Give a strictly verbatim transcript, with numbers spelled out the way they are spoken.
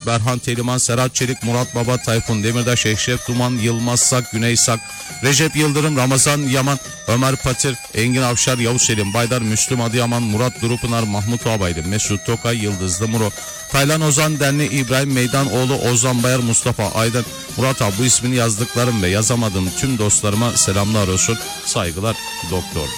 Berhan Teliman, Serhat Çelik, Murat Baba, Tayfun Demirtaş, Eşref Duman, Yılmaz Sak, Güney Sak, Recep Yıldırım, Ramazan Yaman, Ömer Patir, Engin Avşar, Yavuz Selim Baydar, Müslüm Adıyaman, Murat Durupınar, Mahmut Abaylı, Mesut Tokay, Yıldızlı Muro, Taylan Ozan Derneği, İbrahim Meydanoğlu, Ozan Bayar, Mustafa Aydın. Murat abi, bu ismini yazdıklarım ve yazamadığım tüm dostlarıma selamlar olsun. Saygılar, doktor.